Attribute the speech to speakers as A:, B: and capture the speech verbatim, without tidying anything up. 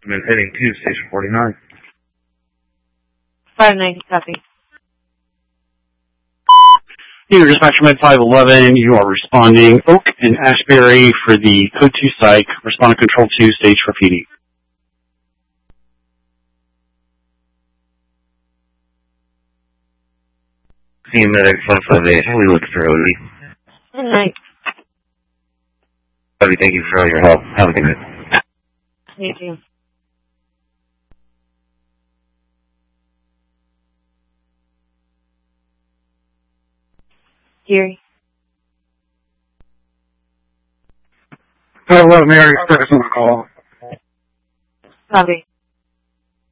A: I've been heading to Station forty-nine.
B: five ninety, copy.
C: Here, dispatcher med five eleven, you are responding Oak and Ashbury for the Code two Psych, respond control two, stage for P D.
A: Team Medic one five eight, how are we looking for Odie?
B: Good night.
A: Odie, thank you for all your help. Have a good night.
B: You too. Gary.
D: five eleven, Mary, service on the call.
B: Copy.